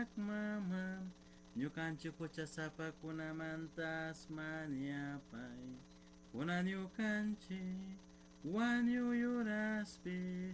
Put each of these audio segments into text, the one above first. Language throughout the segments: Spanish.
mama ñukanchik huchasapa kunamantas maniapay kunan ñukanchik wañuyuraspis.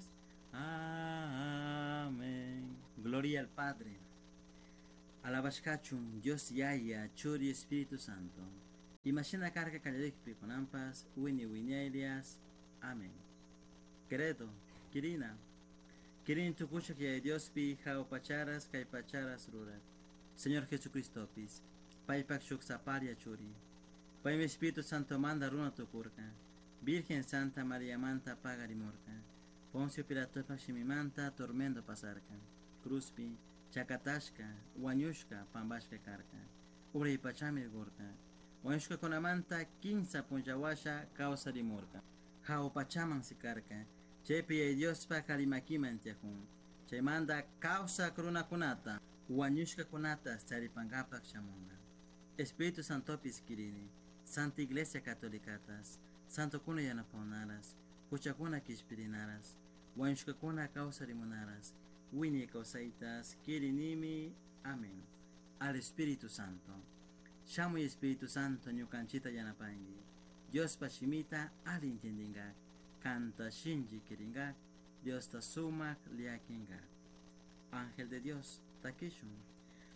Amén. Gloria al Padre, alabashkachun Dios Yaya, Churi Espíritu Santo. Imagina carga calladikpi kunampas wini winiaylias. Amén. Credo, Kirina. Kirin tukucha que Dios pi pacharas kay pacharas rurat. Señor Jesucristo pis. Paypak shuksaparia churi. Payme Espíritu Santo manda runa tukurka. Virgen Santa María Manta pagarimorka. Poncio Pilato pashimimanta tormento pasarka. Cruzpi, chakatashka, wañushka, pambashka karka. Uri pachami gorka. Wañushka konamanta 15 punjawasha causa rimorka. Hao pachaman sikarka. Chepi Dios pa kalimakiman tiakun. Chay manda causa kruna kunata. Wañushka kunata staripangapak shamunga. Espíritu Santo piskirini. Santa Iglesia Catolicatas. Santo kuna yanaponaras. Puchakuna kishpirinaras. Wañushka kuna causa rimunaras. Wini causaitas kirinimi. Amén. Al Espíritu Santo. Shamu Espíritu Santo ñukanchita yanapangi. Dios pashimita al intendinga. Canta shinji kiringa. Dios ta sumak liakinga. Ángel de Dios, takishun.